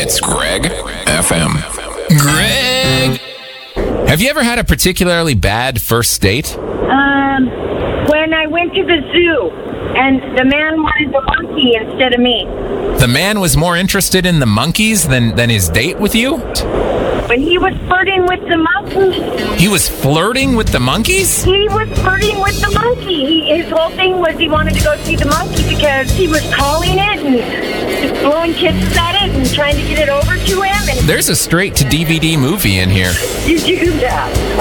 It's Greg FM. Greg! Have you ever had a particularly bad first date? When I went to the zoo, and the man wanted the monkey instead of me. The man was more interested in the monkeys than his date with you? When he was flirting with the monkey. He was flirting with the monkeys? He was flirting with the monkey. His whole thing was he wanted to go see the monkey because he was calling it and just blowing kisses at it and trying to get it over to him. And There's a straight-to-DVD movie in here. you do that.